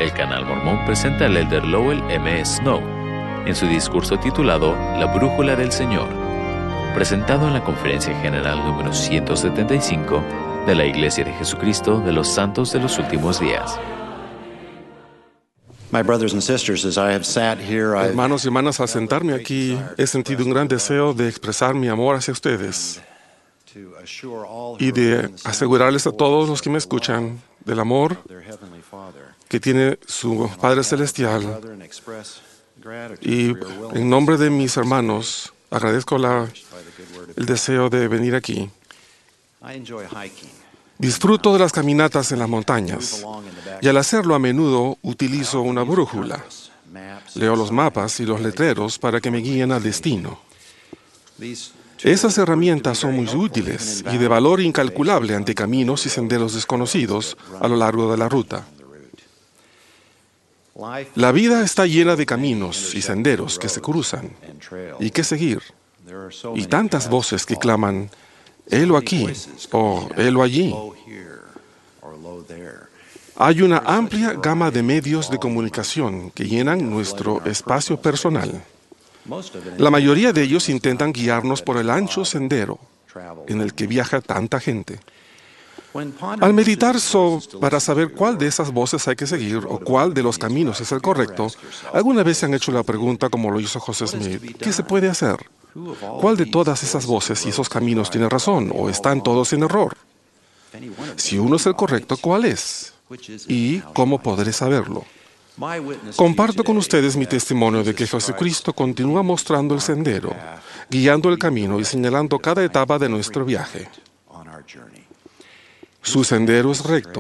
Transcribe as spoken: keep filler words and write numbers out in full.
El Canal Mormón presenta al elder Lowell M. Snow en su discurso titulado La Brújula del Señor, presentado en la Conferencia General número ciento setenta y cinco de la Iglesia de Jesucristo de los Santos de los Últimos Días. Hermanos y hermanas, al sentarme aquí, he sentido un gran deseo de expresar mi amor hacia ustedes y de asegurarles a todos los que me escuchan del amor que tiene su Padre Celestial. Y en nombre de mis hermanos, agradezco la, el deseo de venir aquí. Disfruto de las caminatas en las montañas y al hacerlo a menudo utilizo una brújula. Leo los mapas y los letreros para que me guíen al destino. Esas herramientas son muy útiles y de valor incalculable ante caminos y senderos desconocidos a lo largo de la ruta. La vida está llena de caminos y senderos que se cruzan y que seguir, y tantas voces que claman, helo aquí o helo allí. Hay una amplia gama de medios de comunicación que llenan nuestro espacio personal. La mayoría de ellos intentan guiarnos por el ancho sendero en el que viaja tanta gente. Al meditar so, para saber cuál de esas voces hay que seguir o cuál de los caminos es el correcto, ¿alguna vez se han hecho la pregunta como lo hizo José Smith? ¿Qué se puede hacer? ¿Cuál de todas esas voces y esos caminos tiene razón o están todos en error? Si uno es el correcto, ¿cuál es? ¿Y cómo podré saberlo? Comparto con ustedes mi testimonio de que Jesucristo continúa mostrando el sendero, guiando el camino y señalando cada etapa de nuestro viaje. Su sendero es recto